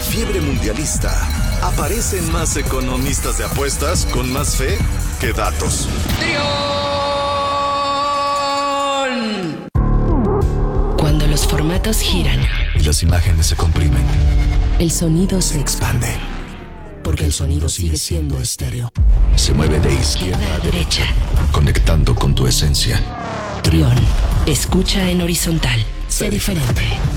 fiebre mundialista, aparecen más economistas de apuestas con más fe que datos. ¡Trión! Cuando los formatos giran Y las imágenes se comprimen, el sonido se expande. porque el sonido sigue siendo estéreo. Se mueve de izquierda A derecha. conectando con tu esencia. Trión. Escucha en horizontal. Sé diferente.